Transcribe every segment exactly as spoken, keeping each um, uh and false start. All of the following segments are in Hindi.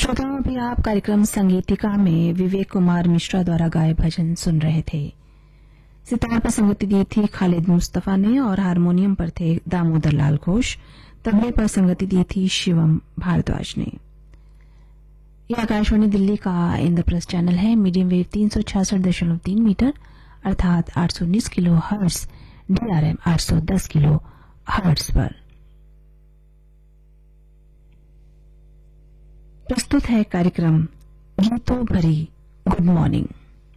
श्रोताओं, अभी आप कार्यक्रम संगीतिका में विवेक कुमार मिश्रा द्वारा गाए भजन सुन रहे थे। सितार पर संगति दी थी खालिद मुस्तफा ने और हारमोनियम पर थे दामोदर लाल घोष। तबले पर संगति दी थी शिवम भारद्वाज ने। यह आकाशवाणी दिल्ली का इंद्रप्रस्थ चैनल है। मीडियम वेव तीन सौ छियासठ दशमलव तीन मीटर अर्थात आठ सौ उन्नीस किलो हर्ट्ज, डीआरएम आठ सौ दस किलो हर्ट्ज पर प्रस्तुत है कार्यक्रम गीतों भरी गुड मॉर्निंग।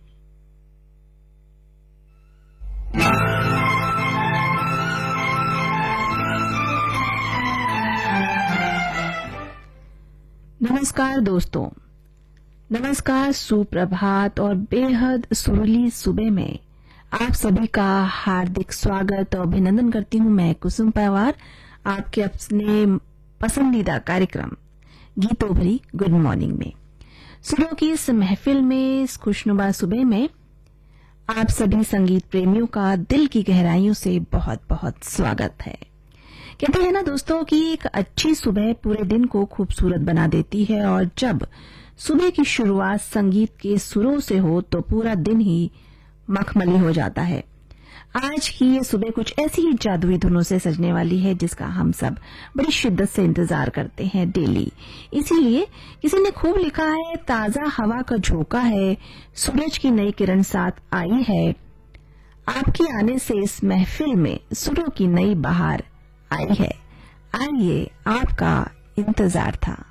नमस्कार दोस्तों, नमस्कार, सुप्रभात और बेहद सुरीली सुबह में आप सभी का हार्दिक स्वागत और अभिनंदन करती हूं। मैं कुसुम पवार, आपके अपने पसंदीदा कार्यक्रम गीतों भरी गुड मॉर्निंग में। सुबह की इस महफिल में, इस खुशनुमा सुबह में आप सभी संगीत प्रेमियों का दिल की गहराइयों से बहुत बहुत स्वागत है। कहते हैं ना दोस्तों कि एक अच्छी सुबह पूरे दिन को खूबसूरत बना देती है, और जब सुबह की शुरुआत संगीत के सुरों से हो तो पूरा दिन ही मखमली हो जाता है। आज की ये सुबह कुछ ऐसी ही जादुई धुनों से सजने वाली है जिसका हम सब बड़ी शिद्दत से इंतजार करते हैं डेली। इसीलिए किसी ने खूब लिखा है, ताजा हवा का झोंका है, सूरज की नई किरण साथ आई है, आपके आने से इस महफिल में सुरों की नई बहार आई है। आइए, आपका इंतजार था।